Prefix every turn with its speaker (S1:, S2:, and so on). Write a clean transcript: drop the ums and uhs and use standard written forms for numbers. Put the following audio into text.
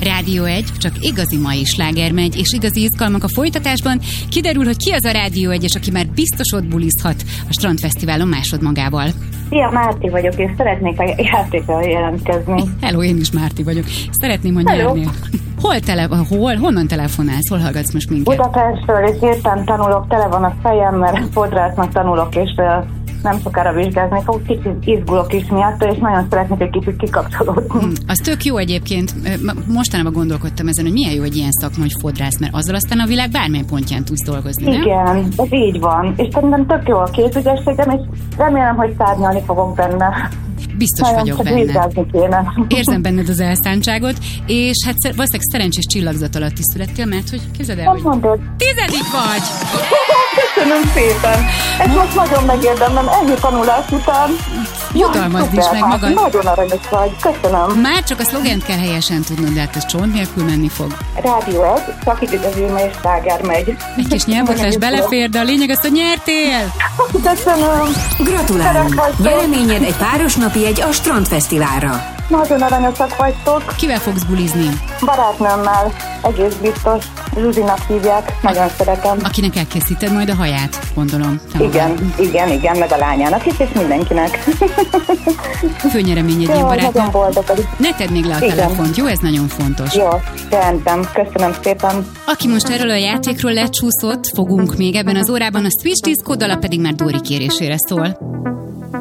S1: Rádió 1, csak igazi mai sláger megy, és igazi izgalmak a folytatásban. Kiderül, hogy ki az a Rádió 1-es, aki már biztos ott bulizhat a Strandfesztiválon másodmagával.
S2: Szia, Márti vagyok, és szeretnék a játékra jelentkezni.
S1: Hello, én is Márti vagyok. Szeretném, hogy nyernél. Honnan telefonálsz? Hol hallgatsz most minket?
S2: Budapestről, és éppen tanulok, tele van a fejem, mert fodrásznak tanulok, és nem sokára vizsgázni fog, kicsit izgulok is miatt, és nagyon szeretnék egy kicsit kikapcsolódni.
S1: Az tök jó egyébként. Mostanában gondolkodtam ezen, hogy milyen jó egy ilyen szakma, hogy fodrász, mert azzal aztán a világ bármely pontján tudsz dolgozni, nem?
S2: Igen, ez így van. És szerintem tök jó a kézügyességem, és remélem, hogy szárnyalni fogok benne.
S1: Biztos vagyok benne.
S2: Kéne.
S1: Érzem benned az elszántságot, és hát valószínűleg szerencsés csillagzat alatt is születtél, mert hogy képzeld el, hogy
S2: mondod?
S1: 10. vagy!
S2: Köszönöm szépen! Ezt most nagyon megérdemlem, ennyi tanulás után.
S1: Jutalmazd is meg magad.
S2: Nagyon aranyos vagy, köszönöm.
S1: Már csak a szlogent kell helyesen tudnod, de hát ez csont nélkül menni fog.
S2: Rádió 1, csak itt az ülme és sláger megy.
S1: Egy kis nyelvotlás belefér, de a lényeg az, hogy nyertél!
S2: Köszönöm!
S3: Gratulálunk! Nyereményed egy páros napi jegy a Strandfesztiválra.
S2: Nagyon aranyosak vagytok.
S1: Kivel fogsz bulizni?
S2: Barátnőmmel, egész biztos. Zsuzsinak hívják, nagyon szeretem.
S1: Akinek elkészíted majd a haját, gondolom.
S2: Igen, meg a lányának is, és mindenkinek.
S1: Főnyereményed ilyen barátnő.
S2: Nagyon boldog.
S1: Ne tedd még le a telefont, jó? Ez nagyon fontos.
S2: Jó, rendben, köszönöm szépen.
S1: Aki most erről a játékról lecsúszott, fogunk még ebben az órában, a Switch Disco dala pedig már Dóri kérésére szól.